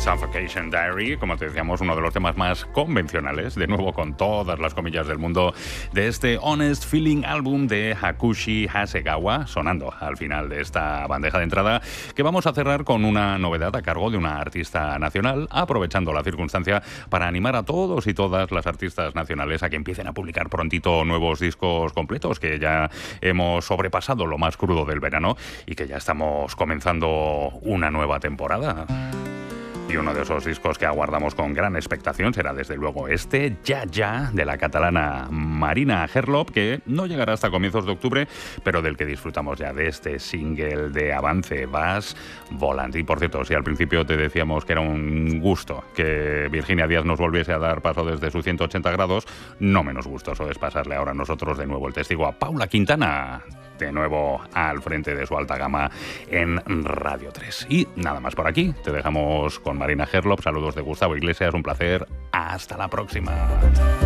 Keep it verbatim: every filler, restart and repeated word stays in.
Suffocation Diary, como te decíamos, uno de los temas más convencionales, de nuevo con todas las comillas del mundo, de este Honest Feeling álbum de Hakushi Hasegawa, sonando al final de esta bandeja de entrada, que vamos a cerrar con una novedad a cargo de una artista nacional, aprovechando la circunstancia para animar a todos y todas las artistas nacionales a que empiecen a publicar prontito nuevos discos completos, que ya hemos sobrepasado lo más crudo del verano y que ya estamos comenzando una nueva temporada. Y uno de esos discos que aguardamos con gran expectación será desde luego este, Ya Ya, de la catalana Marina Herlop, que no llegará hasta comienzos de octubre, pero del que disfrutamos ya de este single de avance, Vas Volant. Y por cierto, si al principio te decíamos que era un gusto que Virginia Díaz nos volviese a dar paso desde sus ciento ochenta grados, no menos gustoso es pasarle ahora a nosotros de nuevo el testigo a Paula Quintana, de nuevo al frente de su alta gama en Radio tres. Y nada más por aquí, te dejamos con Marina Herlop. Saludos de Gustavo Iglesias, un placer, hasta la próxima.